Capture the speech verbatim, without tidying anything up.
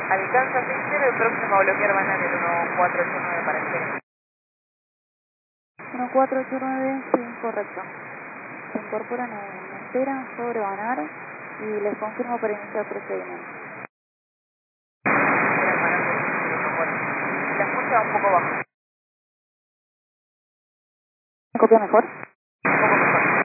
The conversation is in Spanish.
Alcanza seis cero y próximo a bloquear banal el uno cuatro ocho nueve para el T. uno cuatro ocho nueve, sí, correcto. Se incorporan en espera sobre Banar y les confirmo para iniciar procedimiento. Era banal por uno cuatro. La escucha un poco baja. ¿Me copia mejor?